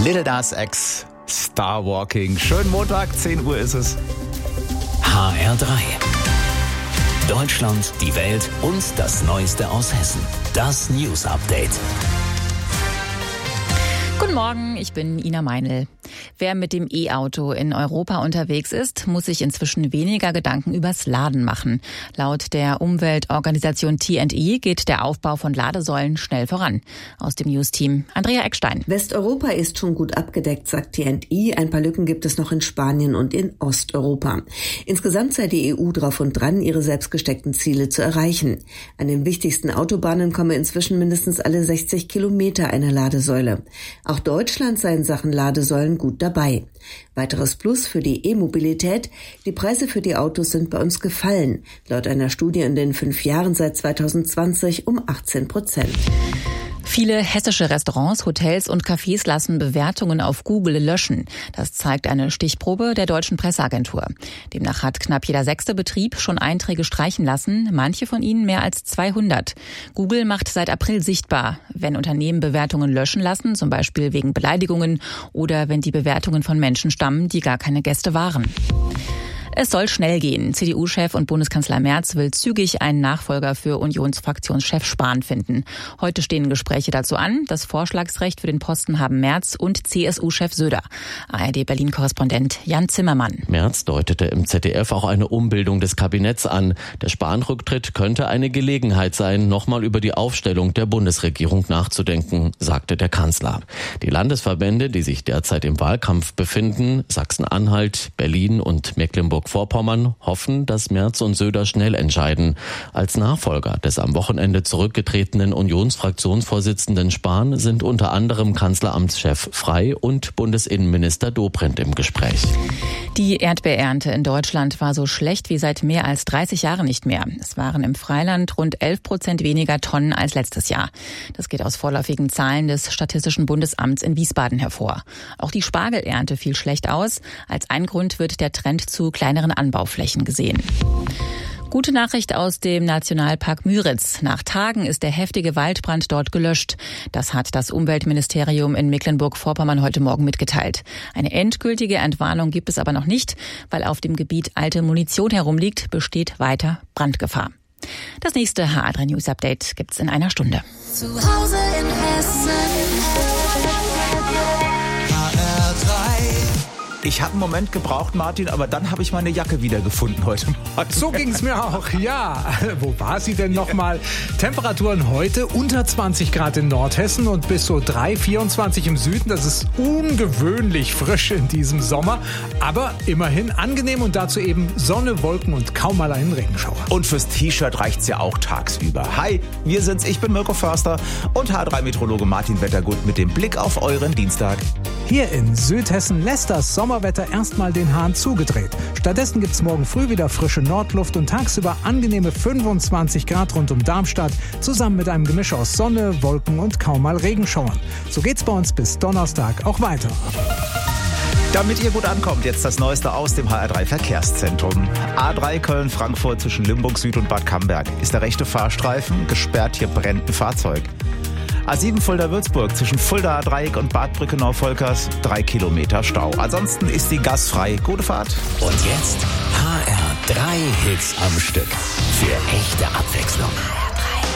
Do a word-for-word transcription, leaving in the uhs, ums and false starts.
Lil Nas X, Star Walking. Schönen Montag, zehn Uhr ist es. H R drei. Deutschland, die Welt und das Neueste aus Hessen. Das News Update. Guten Morgen, ich bin Ina Meinl. Wer mit dem E-Auto in Europa unterwegs ist, muss sich inzwischen weniger Gedanken übers Laden machen. Laut der Umweltorganisation T and E geht der Aufbau von Ladesäulen schnell voran. Aus dem News-Team Andrea Eckstein. Westeuropa ist schon gut abgedeckt, sagt T and E. Ein paar Lücken gibt es noch in Spanien und in Osteuropa. Insgesamt sei die E U drauf und dran, ihre selbst gesteckten Ziele zu erreichen. An den wichtigsten Autobahnen komme inzwischen mindestens alle sechzig Kilometer eine Ladesäule. Auch Deutschland sei in Sachen Ladesäulen gut dabei. Weiteres Plus für die E-Mobilität: Die Preise für die Autos sind bei uns gefallen. Laut einer Studie in den fünf Jahren seit zweitausendzwanzig um achtzehn Prozent. Viele hessische Restaurants, Hotels und Cafés lassen Bewertungen auf Google löschen. Das zeigt eine Stichprobe der deutschen Presseagentur. Demnach hat knapp jeder sechste Betrieb schon Einträge streichen lassen, manche von ihnen mehr als zweihundert. Google macht seit April sichtbar, wenn Unternehmen Bewertungen löschen lassen, zum Beispiel wegen Beleidigungen oder wenn die Bewertungen von Menschen stammen, die gar keine Gäste waren. Es soll schnell gehen. C D U-Chef und Bundeskanzler Merz will zügig einen Nachfolger für Unionsfraktionschef Spahn finden. Heute stehen Gespräche dazu an. Das Vorschlagsrecht für den Posten haben Merz und C S U-Chef Söder. A R D-Berlin-Korrespondent Jan Zimmermann. Merz deutete im Z D F auch eine Umbildung des Kabinetts an. Der Spahn-Rücktritt könnte eine Gelegenheit sein, nochmal über die Aufstellung der Bundesregierung nachzudenken, sagte der Kanzler. Die Landesverbände, die sich derzeit im Wahlkampf befinden, Sachsen-Anhalt, Berlin und Mecklenburg Vorpommern, hoffen, dass Merz und Söder schnell entscheiden. Als Nachfolger des am Wochenende zurückgetretenen Unionsfraktionsvorsitzenden Spahn sind unter anderem Kanzleramtschef Frey und Bundesinnenminister Dobrindt im Gespräch. Die Erdbeerernte in Deutschland war so schlecht wie seit mehr als dreißig Jahren nicht mehr. Es waren im Freiland rund elf Prozent weniger Tonnen als letztes Jahr. Das geht aus vorläufigen Zahlen des Statistischen Bundesamts in Wiesbaden hervor. Auch die Spargelernte fiel schlecht aus. Als ein Grund wird der Trend zu kleineren Anbauflächen gesehen. Gute Nachricht aus dem Nationalpark Müritz. Nach Tagen ist der heftige Waldbrand dort gelöscht. Das hat das Umweltministerium in Mecklenburg-Vorpommern heute Morgen mitgeteilt. Eine endgültige Entwarnung gibt es aber noch nicht, weil auf dem Gebiet alte Munition herumliegt, besteht weiter Brandgefahr. Das nächste H R drei News Update gibt's in einer Stunde. Zu Hause in Hessen. H R drei. Ich habe einen Moment gebraucht, Martin, aber dann habe ich meine Jacke wiedergefunden heute Morgen. So ging's mir auch, ja. Wo war sie denn nochmal? Temperaturen heute unter zwanzig Grad in Nordhessen und bis so drei, vierundzwanzig im Süden. Das ist ungewöhnlich frisch in diesem Sommer, aber immerhin angenehm und dazu eben Sonne, Wolken und kaum mal einen Regenschauer. Und fürs T-Shirt reicht's ja auch tagsüber. Hi, wir sind's, ich bin Mirko Förster und H R drei Meteorologe Martin Wettergut mit dem Blick auf euren Dienstag. Hier in Südhessen lässt das Sommerwetter erstmal den Hahn zugedreht. Stattdessen gibt's morgen früh wieder frische Nordluft und tagsüber angenehme fünfundzwanzig Grad rund um Darmstadt, zusammen mit einem Gemisch aus Sonne, Wolken und kaum mal Regenschauern. So geht's bei uns bis Donnerstag auch weiter. Damit ihr gut ankommt, jetzt das Neueste aus dem H R drei Verkehrszentrum. A drei Köln-Frankfurt zwischen Limburg Süd und Bad Camberg. Ist der rechte Fahrstreifen gesperrt, hier brennt ein Fahrzeug. A sieben Fulda-Würzburg zwischen Fuldaer Dreieck und Bad Brückenau-Volkers, drei Kilometer Stau. Ansonsten ist sie gasfrei. Gute Fahrt. Und jetzt H R drei Hits am Stück. Für echte Abwechslung.